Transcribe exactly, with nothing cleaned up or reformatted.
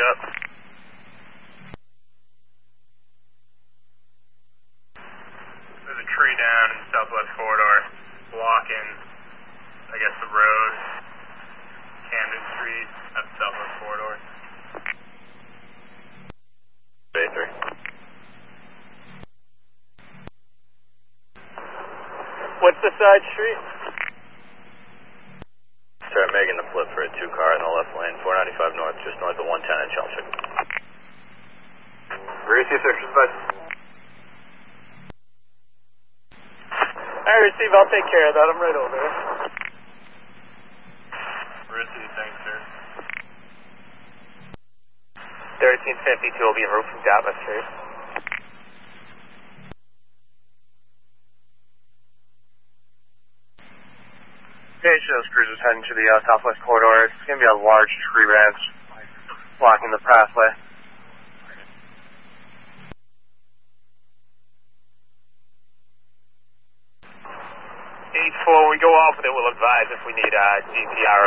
up. There's a tree down in the southwest corridor, blocking, I guess, the road, Camden Street, up the southwest corridor. Bay three. What's the side street? Sir, I'm making the flip for a two car in the left lane, four ninety-five north, just north of one ten in Chelmsford. Race your section, bud. I receive, I'll take care of that, I'm right over there. Receive, thanks, sir. thirteen fifty-two will be en route from Dartmouth Street. Okay, shows cruisers heading to the uh, southwest corridor. It's going to be a large tree branch blocking the pathway. eight four, we go off with it, we'll advise if we need uh, G P R.